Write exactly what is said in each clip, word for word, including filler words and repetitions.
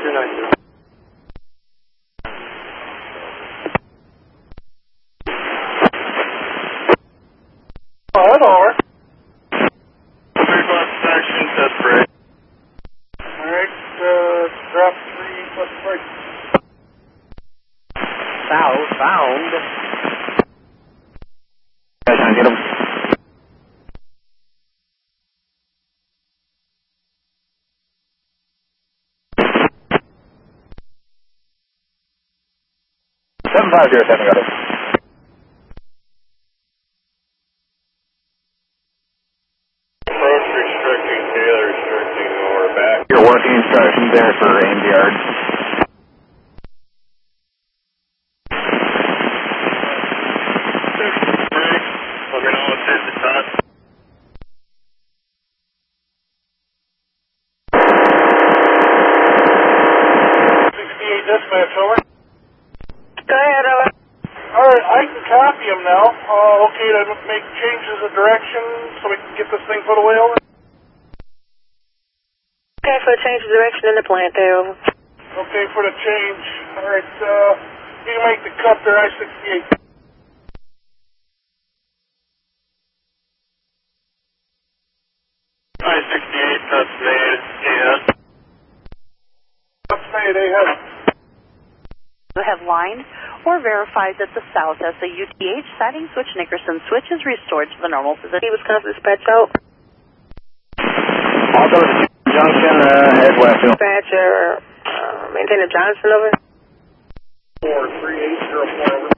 two nine zero. Oh, that's over. Three plus section, test break. Alright, uh, drop three plus break. Southbound. Guys, trying to get him. seven five zero seven, got it. Approach restricting, Taylor restricting, over back. Your working instructions there for aim yard. Break. Let me know what's hit the top. sixty-eight dispatch, over. Go ahead, over. Alright, I can copy him now. Uh, okay to make changes of direction so we can get this thing put away, over. Okay, for a change of direction in the plant there, over. Okay, for the change. Alright, uh, you can make the cut there, I sixty-eight. I sixty-eight, cuts made, yes. Let's say they have. Have lined or verified that the South S A U T H siding switch Nickerson switch is restored to the normal position. Wisconsin dispatch out. Also, junction, uh, head west. Dispatcher, uh, maintain a Johnson, over. four three eight zero four, over.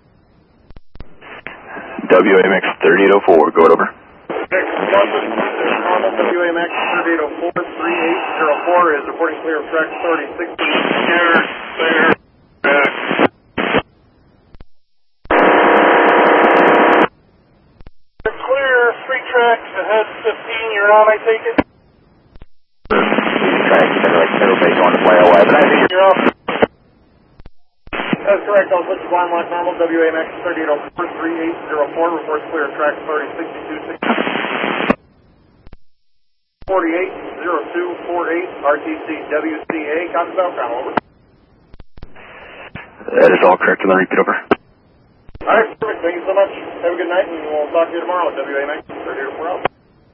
W A M X thirty-eight oh four, go it over. Next, London, normal W A M X thirty-eight oh four, three eight zero four is reporting clear of track authority sixty. Clear, clear, back. Clear, three track ahead fifteen, you're on, I take it? Track, like middle base on the play away, but I think You're off. That's correct, I'll switch to blind lock normal, W A M X thirty-eight oh four, three eight zero four, reports clear of track authority sixty-two sixty. forty-eight zero two four eight, R T C W C A, copy southbound, over. that is all correct, and then repeat over. Alright, perfect, thank you so much. Have a good night, and we'll talk to you tomorrow, W A M X thirty-eight oh four out.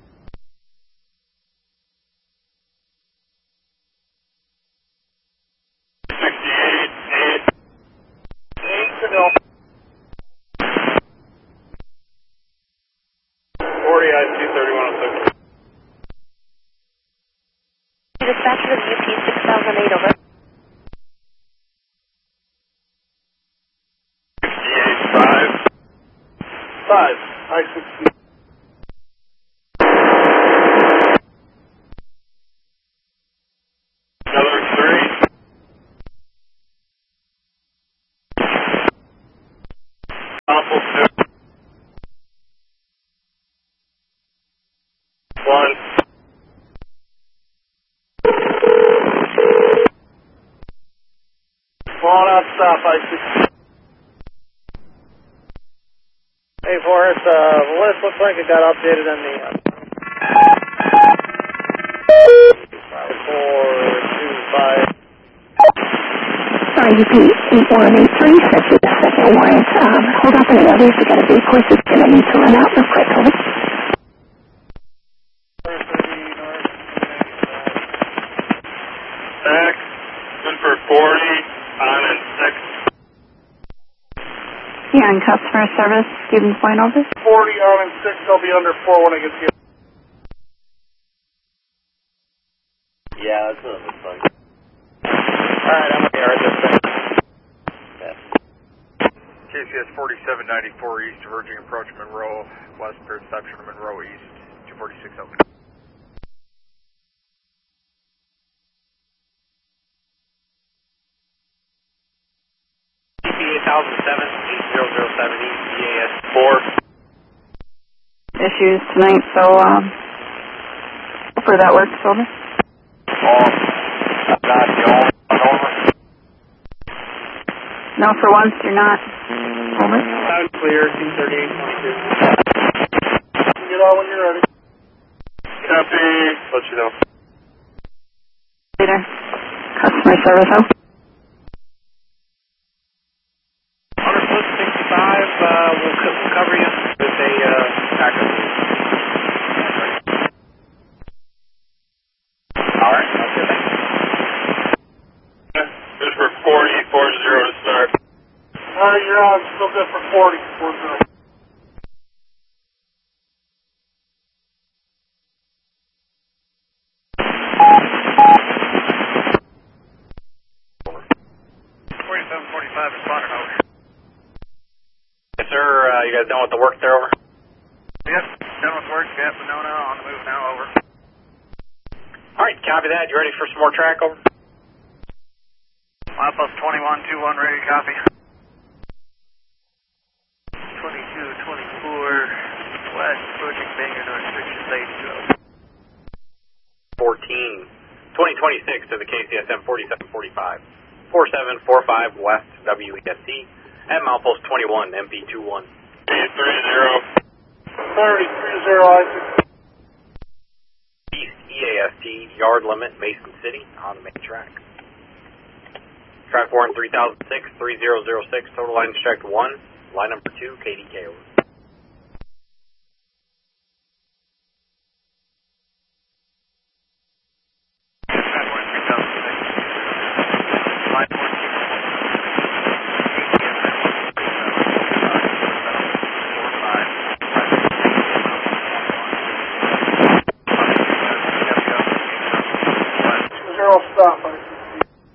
sixty-eight, eight. eight to nil. forty, I two thirty-one oh six. Dispatcher of U P six thousand eight, over. sixty-eight, five. Five, I sixty. Another three. Awful two. One. Falling out, stop, I sixty. Hey, Forrest, uh, the list looks like it got updated on the, uh, four two five. R U P eight one eight three, set to the second warrant. Um, hold up any others. We got a big course that's going to need to run out real quick. Over. Back. Good for forty. On and six. Yeah, and customer service, Stevens Point, over. forty on and six, I'll be under four when I get to you. Yeah, that's what it looks like. Alright, I'm here. K C S forty-seven ninety-four East, diverging approach Monroe, west perception Monroe East, two forty-six open. E P eight thousand seven, eight zero zero seven East, B A S four. Issues tonight, so um, hopefully that works, over. Oh, not the only one, over. No, for once you're not. Over. Sound clear, two thirty-eight twenty-two. Get on when you're ready. Copy. Let you know. Later. Customer for service, oh? Underfoot sixty-five, uh, we'll co- cover you with a, uh, backup. Alright, that's good, thanks. Good for forty, four zero to start. Alright, you're on. Still good for forty, four zero. forty-seven forty-five, responding over. Yes, sir, uh, you guys done with the work there, over? Yep, done with work, yep, Winona, on the move now, over. Alright, copy that. You ready for some more track, over? Milepost twenty-one two one, ready, copy. twenty-two twenty-four, west, approaching Bangor, North Restriction Stage two. fourteen, twenty twenty-six to the K C S M forty-seven forty-five. four seven four five West W E S T at milepost twenty-one M P two one. three zero. thirty, three zero, Isaac. East E A S T, yard limit, Mason City, on the main track. Track warrant three thousand six, three zero zero six, total line checked one, line number two, K D K over.